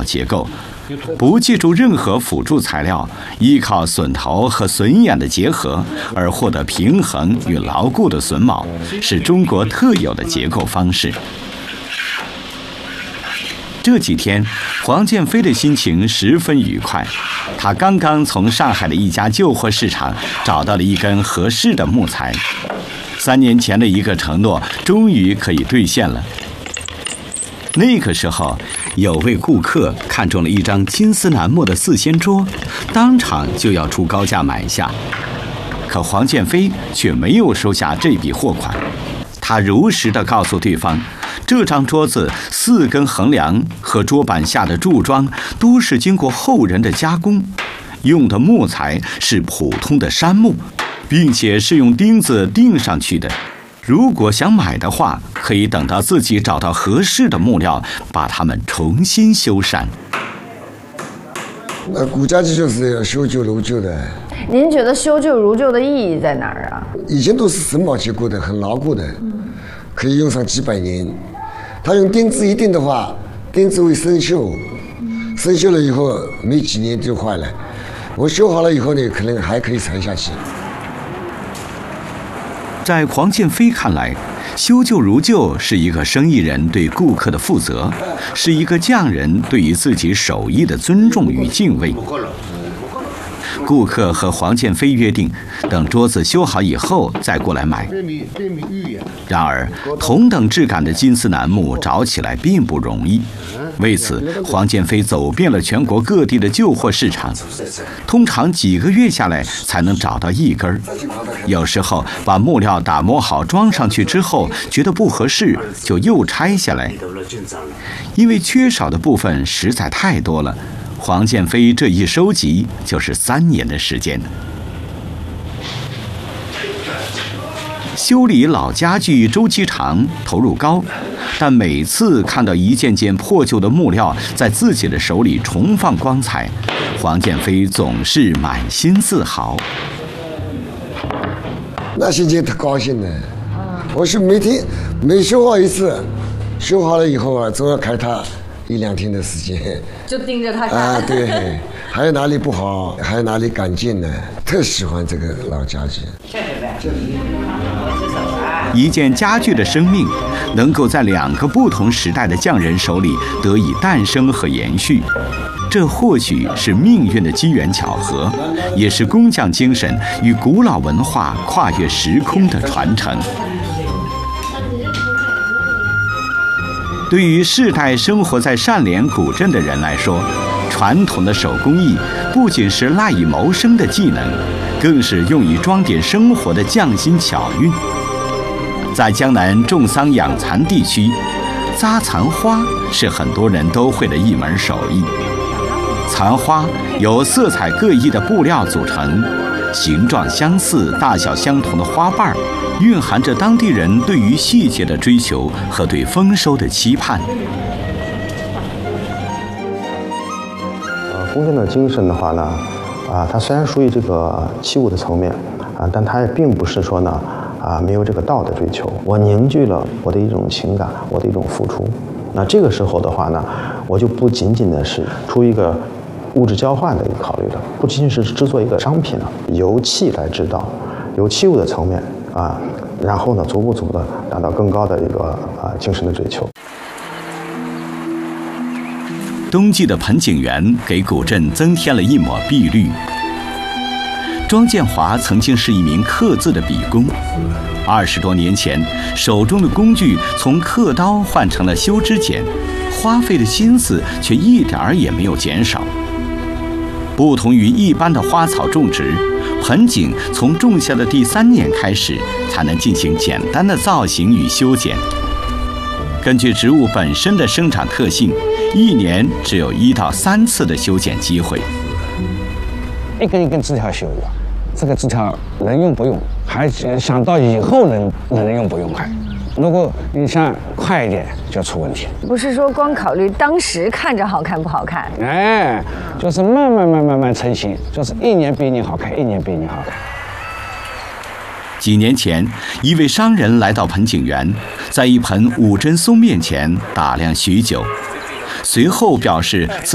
结构，不借助任何辅助材料，依靠榫头和榫眼的结合而获得平衡与牢固的榫卯，是中国特有的结构方式。这几天，黄建飞的心情十分愉快。他刚刚从上海的一家旧货市场找到了一根合适的木材，3年前的一个承诺终于可以兑现了。那个时候，有位顾客看中了一张金丝楠木的4仙桌，当场就要出高价买下。可黄建飞却没有收下这笔货款，他如实地告诉对方，这张桌子4根横梁和桌板下的柱桩都是经过后人的加工，用的木材是普通的杉木，并且是用钉子钉上去的。如果想买的话，可以等到自己找到合适的木料，把它们重新修缮。 那古家具就是要修旧如旧的。 您觉得修旧如旧的意义在哪儿啊？ 以前都是榫卯结构的，很牢固的，可以用上几百年。他用钉子一钉的话，钉子会生锈，生锈了以后没几年就坏了。我修好了以后呢，可能还可以传下去。 在黄建飞看来，修旧如旧是一个生意人对顾客的负责，是一个匠人对于自己手艺的尊重与敬畏。顾客和黄建飞约定，等桌子修好以后再过来买。然而，同等质感的金丝楠木找起来并不容易。为此，黄建飞走遍了全国各地的旧货市场，通常几个月下来才能找到一根。有时候把木料打磨好装上去之后，觉得不合适，就又拆下来。因为缺少的部分实在太多了，黄建飞这一收集就是3年的时间。修理老家具周期长，投入高，但每次看到一件件破旧的木料在自己的手里重放光彩，黄建飞总是满心自豪。 那心情特高兴的。我是每修好一次，修好了以后啊，总要开它1、2天的时间， 就盯着它看啊，对，还有哪里不好，还有哪里改进呢？特喜欢这个老家具。 一件家具的生命，能够在2个不同时代的匠人手里得以诞生和延续，这或许是命运的机缘巧合，也是工匠精神与古老文化跨越时空的传承。对于世代生活在单连古镇的人来说，传统的手工艺不仅是赖以谋生的技能，更是用以装点生活的匠心巧运。在江南种桑养蚕地区，扎蚕花是很多人都会的一门手艺。蚕花由色彩各异的布料组成，形状相似、大小相同的花瓣蕴含着当地人对于细节的追求和对丰收的期盼。 工匠的精神的话呢，它虽然属于这个器物的层面但它也并不是说呢没有这个道的追求。我凝聚了我的一种情感，我的一种付出。那这个时候的话呢，我就不仅仅的是出一个物质交换的一个考虑了，不仅仅是制作一个商品了，由器来制造，由器物的层面然后呢，逐步的达到更高的一个精神的追求。 冬季的盆景园给古镇增添了一抹碧绿。庄建华曾经是一名刻字的笔工，20多年前，手中的工具从刻刀换成了修枝剪，花费的心思却一点儿也没有减少。不同于一般的花草种植，盆景从种下的第3年开始，才能进行简单的造型与修剪。根据植物本身的生长特性，1年只有1到3次的修剪机会。 一根一根枝条修，这个枝条能用不用，还想到以后能用不用还。如果你想快一点，就出问题。 不是说光考虑当时看着好看不好看， 就是慢慢成型，就是1年比1年好看，1年比1年好看。 几年前，一位商人来到盆景园，在一盆5针松面前打量许久，随后表示自